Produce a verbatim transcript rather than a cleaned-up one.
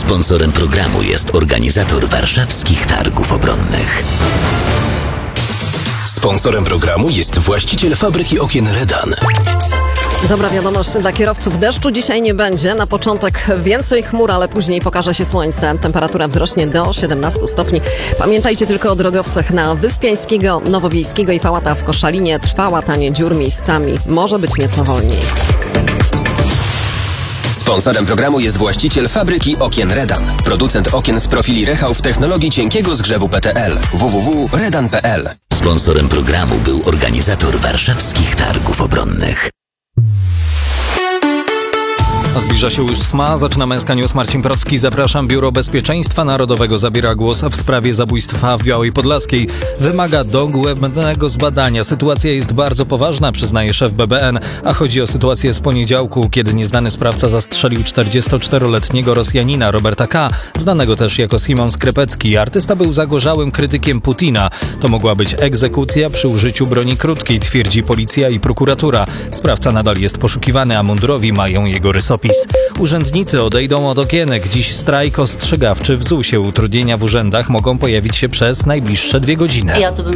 Sponsorem programu jest organizator warszawskich targów obronnych. Sponsorem programu jest właściciel fabryki okien Redan. Dobra wiadomość dla kierowców. Deszczu dzisiaj nie będzie. Na początek więcej chmur, ale później pokaże się słońce. Temperatura wzrośnie do siedemnastu stopni. Pamiętajcie tylko o drogowcach na Wyspiańskiego, Nowowiejskiego i Fałata w Koszalinie. Trwa łatanie dziur miejscami. Może być nieco wolniej. Sponsorem programu jest właściciel fabryki okien Redan. Producent okien z profili Rechał w technologii cienkiego zgrzewu P T L. w w w kropka redan kropka p l. Sponsorem programu był organizator warszawskich targów obronnych. Zbliża się ósma, zaczyna Męska News. Marcin Procki, zapraszam. Biuro Bezpieczeństwa Narodowego zabiera głos w sprawie zabójstwa w Białej Podlaskiej. Wymaga dogłębnego zbadania. Sytuacja jest bardzo poważna, przyznaje szef B B N, a chodzi o sytuację z poniedziałku, kiedy nieznany sprawca zastrzelił czterdziestoczteroletniego Rosjanina Roberta K., znanego też jako Simon Skrypecki. Artysta był zagorzałym krytykiem Putina. To mogła być egzekucja przy użyciu broni krótkiej, twierdzi policja i prokuratura. Sprawca nadal jest poszukiwany, a mundurowi mają jego rysopis. Urzędnicy odejdą od okienek. Dziś strajk ostrzegawczy w zusie. Utrudnienia w urzędach mogą pojawić się przez najbliższe dwie godziny. Ja to bym